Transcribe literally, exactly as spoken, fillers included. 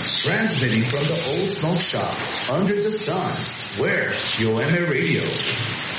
Transmitting from the old smoke shop, under the sun, where U M A Radio.